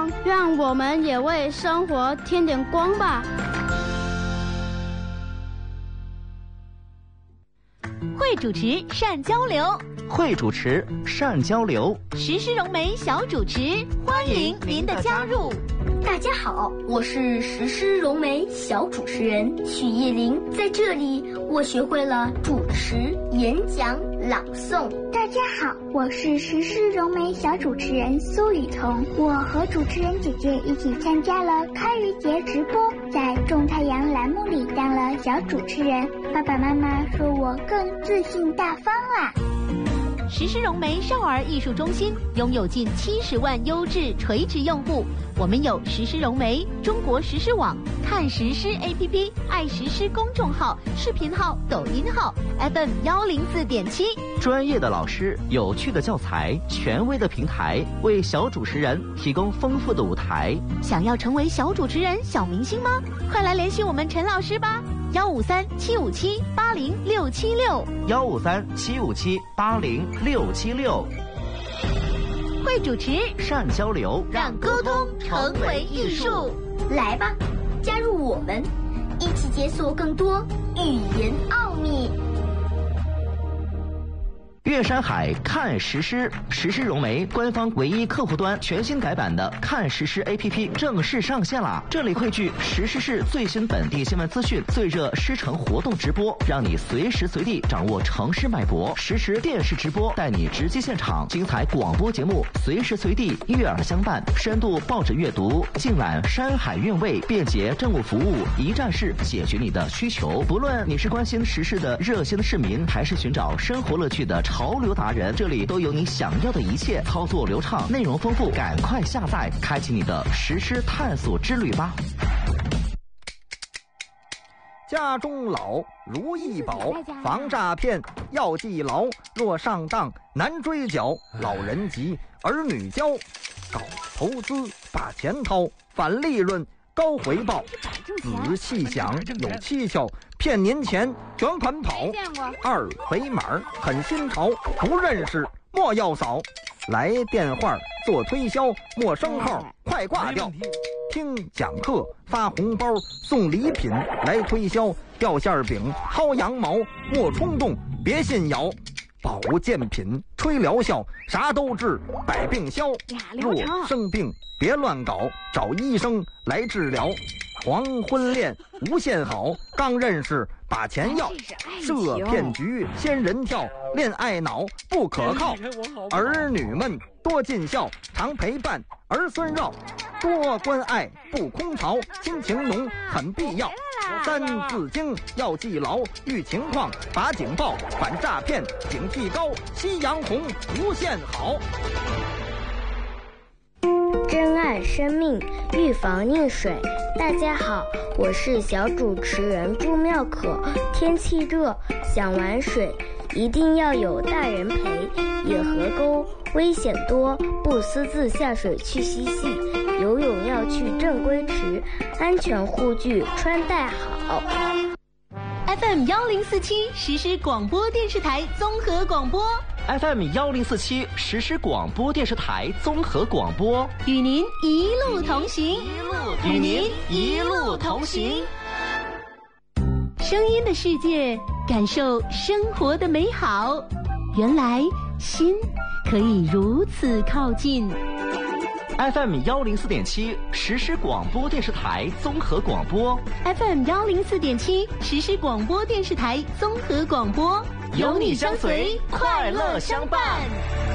亮，让我们也为生活添点光吧。 会主持善交流， 会主持善交流， 时施融媒小主持，欢迎您的加入。 大家好，我是时施融媒小主持人许叶玲，在这里我学会了主持、演讲、朗诵。 大家好，我是时施融媒小主持人苏雨桐，我和主持人姐姐一起参加了开渔节直播，在种太阳栏目里当了小主持人，爸爸妈妈说我更自信大方啦。 时施融媒少儿艺术中心拥有近70万优质垂直用户，我们有时施融媒、中国时施网、看时施 APP、爱时施公众号、视频号、抖音号 FM 104.7， 专业的老师、有趣的教材、权威的平台，为小主持人提供丰富的舞台。 想要成为小主持人、小明星吗？快来联系我们陈老师吧！153-757-80676，153-757-80676。会主持， 善交流， 让沟通成为艺术。 来吧，加入我们，一起解锁更多语言奥秘。 岳山海看时施，时施融媒官方唯一客户端全新改版的看时施 APP 正式上线啦！这里汇聚时施市最新本地新闻资讯、最热狮城活动直播，让你随时随地掌握城市脉搏。实时电视直播带你直击现场，精彩广播节目随时随地悦耳相伴，深度报纸阅读，尽览山海韵味，便捷政务服务，一站式解决你的需求。不论你是关心时事的热心市民，还是寻找生活乐趣的潮流达人，这里都有你想要的一切，操作流畅，内容丰富，赶快下载，开启你的时施探索之旅吧。 家中老如意宝，防诈骗要记牢，若上当难追缴，老人急儿女教，搞投资把钱掏，返利润高回报，仔细想有蹊跷，骗您钱卷款跑，二维码很新潮，不认识莫要扫，来电话做推销，陌生号快挂掉，听讲课发红包送礼品来推销，掉馅饼薅羊毛莫冲动别信谣，保健品吹疗效啥都治百病消，若生病别乱搞，找医生来治疗，黄昏恋无限好，刚认识把钱要，设骗局仙人跳，恋爱脑不可靠，儿女们多尽孝，常陪伴儿孙绕，多关爱不空巢，亲情浓很必要，三字经要记牢，遇情况把警报，反诈骗警惕高，夕阳红无限好。 珍爱生命，预防溺水。大家好，我是小主持人朱妙可。天气热，想玩水，一定要有大人陪。野河沟危险多，不私自下水去嬉戏。游泳要去正规池，安全护具穿戴好。 FM 1047实施广播电视台综合广播。 FM 1047实施广播电视台综合广播， 与您一路同行， 与您一路同行。 声音的世界，感受生活的美好。原来心可以如此靠近。 FM 104.7实施广播电视台综合广播。 FM 104.7实施广播电视台综合广播。 有你相随，快乐相伴。